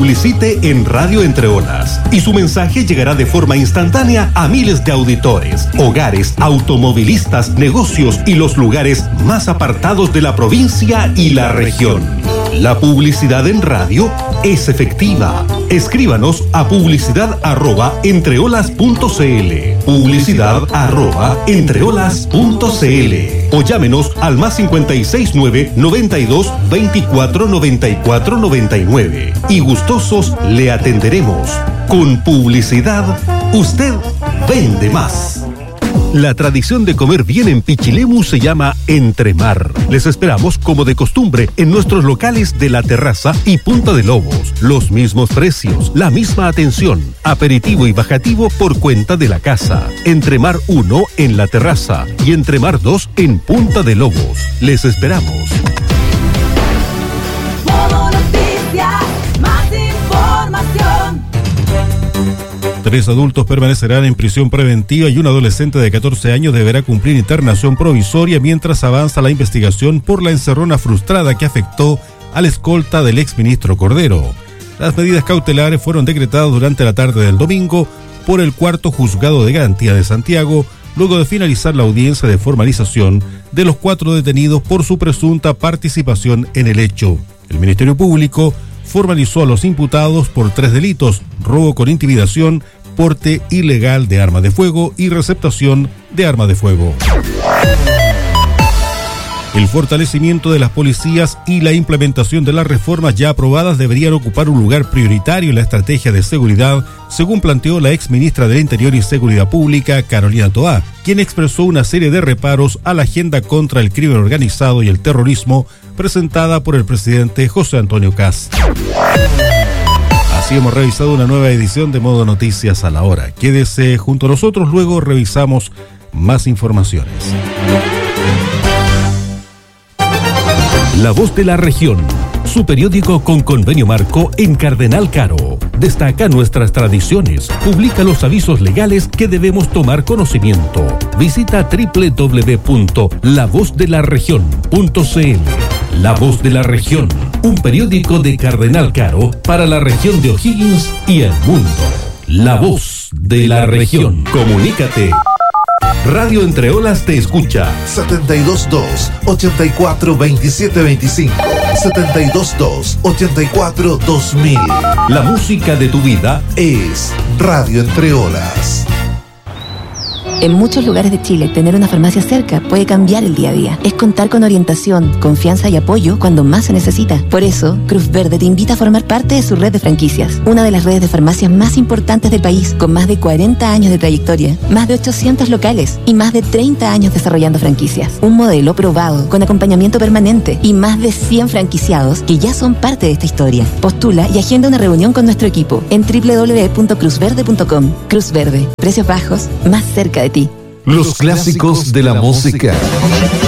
Publicite en Radio Entre Olas y su mensaje llegará de forma instantánea a miles de auditores, hogares, automovilistas, negocios y los lugares más apartados de la provincia y la región. La publicidad en radio es efectiva. Escríbanos a publicidad@entreolas.cl, publicidad@entreolas.cl o llámenos al +569 92 24 94 99 y gustosos le atenderemos. Con publicidad, usted vende más. La tradición de comer bien en Pichilemu se llama Entremar. Les esperamos como de costumbre en nuestros locales de La Terraza y Punta de Lobos. Los mismos precios, la misma atención, aperitivo y bajativo por cuenta de la casa. Entremar 1 en La Terraza y Entremar 2 en Punta de Lobos. Les esperamos. 3 adultos permanecerán en prisión preventiva y un adolescente de 14 años deberá cumplir internación provisoria mientras avanza la investigación por la encerrona frustrada que afectó al escolta del exministro Cordero. Las medidas cautelares fueron decretadas durante la tarde del domingo por el Cuarto Juzgado de Garantía de Santiago, luego de finalizar la audiencia de formalización de los 4 detenidos por su presunta participación en el hecho. El Ministerio Público formalizó a los imputados por 3 delitos: robo con intimidación, porte ilegal de arma de fuego y receptación de arma de fuego. El fortalecimiento de las policías y la implementación de las reformas ya aprobadas deberían ocupar un lugar prioritario en la estrategia de seguridad, según planteó la exministra del Interior y Seguridad Pública, Carolina Toá, quien expresó una serie de reparos a la agenda contra el crimen organizado y el terrorismo presentada por el presidente José Antonio Kast. Así hemos revisado una nueva edición de Modo Noticias a la Hora. Quédese junto a nosotros, luego revisamos más informaciones. La Voz de la Región, su periódico con convenio marco en Cardenal Caro. Destaca nuestras tradiciones, publica los avisos legales que debemos tomar conocimiento. Visita www.lavozdelarregion.cl. La Voz de la Región, un periódico de Cardenal Caro para la región de O'Higgins y el mundo. La Voz de la Región. Comunícate. Radio Entre Olas te escucha. 722-84-2725. 722-84-2000. La música de tu vida es Radio Entre Olas. En muchos lugares de Chile, tener una farmacia cerca puede cambiar el día a día. Es contar con orientación, confianza y apoyo cuando más se necesita. Por eso, Cruz Verde te invita a formar parte de su red de franquicias, una de las redes de farmacias más importantes del país, con más de 40 años de trayectoria, más de 800 locales y más de 30 años desarrollando franquicias. Un modelo probado, con acompañamiento permanente y más de 100 franquiciados que ya son parte de esta historia. Postula y agenda una reunión con nuestro equipo en www.cruzverde.com. Cruz Verde, precios bajos, más cerca de ti. Los clásicos de la música.